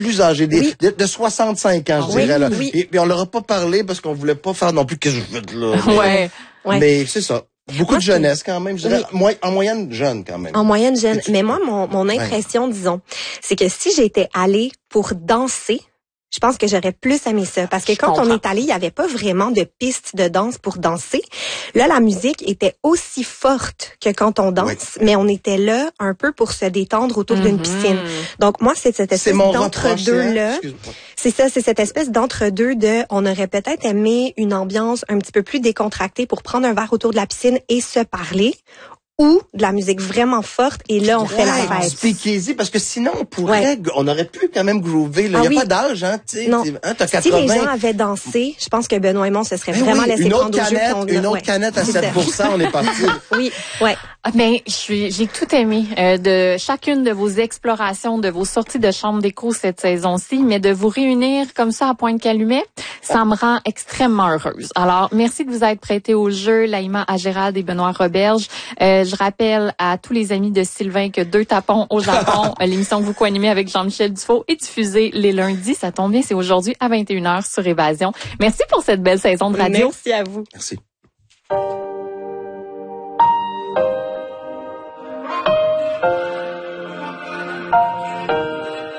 plus âgés, de 65 ans, je dirais. Là. Oui. Et on leur a pas parlé parce qu'on voulait pas faire non plus qu'est-ce que je veux de là. Ouais. Mais c'est ça. Beaucoup de jeunesse quand même, je dirais. En moyenne jeune quand même. En moyenne jeune. Mais moi, mon impression, disons, c'est que si j'étais allée pour danser, je pense que j'aurais plus aimé ça. Parce que quand on est allé, il n'y avait pas vraiment de piste de danse pour danser. Là, la musique était aussi forte que quand on danse, mais on était là un peu pour se détendre autour d'une piscine. Donc moi, c'est cette espèce d'entre-deux-là. C'est ça, c'est cette espèce d'entre-deux de, on aurait peut-être aimé une ambiance un petit peu plus décontractée pour prendre un verre autour de la piscine et se parler. Ou de la musique vraiment forte, et là, on fait la fête. Speakeasy, parce que sinon, on aurait pu quand même groover, là. Il n'y a pas d'âge, hein, tu sais. Non. T'as 80. Si les gens avaient dansé, je pense que Benoît et moi, se serait vraiment laissé prendre au jeu. Une autre canette à 7%, on est parti. Oui, ouais. Mais j'ai tout aimé de chacune de vos explorations, de vos sorties de chambre d'écho cette saison-ci, mais de vous réunir comme ça à Pointe-Calumet, ça me rend extrêmement heureuse. Alors, merci de vous être prêtés au jeu, Laïma Agérald et Benoît Roberge. Je rappelle à tous les amis de Sylvain que Deux tapons au Japon, l'émission que vous co-animez avec Jean-Michel Dufault, est diffusée les lundis. Ça tombe bien, c'est aujourd'hui à 21h sur Évasion. Merci pour cette belle saison de radio. Merci à vous. Merci.